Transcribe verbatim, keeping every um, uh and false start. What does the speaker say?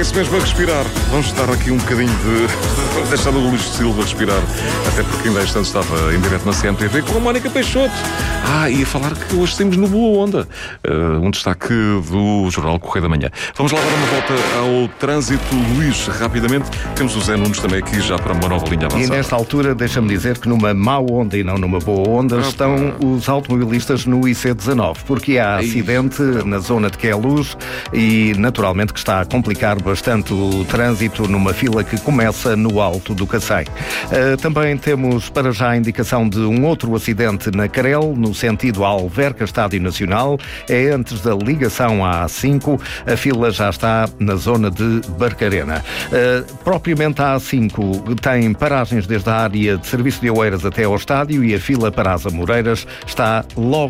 isso mesmo, a respirar. Vamos dar aqui um bocadinho de... Vamos deixar o Luís Silva respirar. Até porque ainda há instantes estava em direto na C M T V com a Mónica Peixoto. Ah, e a falar que hoje temos no Boa Onda. Uh, um destaque do Jornal Correio da Manhã. Vamos lá dar uma volta ao trânsito. Luís, rapidamente. Temos o Zé Nunes também aqui já para uma nova linha avançada. E nesta altura, deixa-me dizer que numa má onda e não numa boa onda, ah, estão pá. os automobilistas no I C dezanove, porque há Ei. acidente na zona de Queluz e, naturalmente, que está a complicar bastante o trânsito numa fila que começa no Alto do Cacém. Uh, também temos, para já, a indicação de um outro acidente na Carel, no sentido Alverca Estádio Nacional. É antes da ligação à A cinco. A fila já está na zona de Barcarena. Uh, propriamente a A cinco tem paragens desde a área de serviço de Oeiras até ao estádio e a fila para as Amoreiras está logo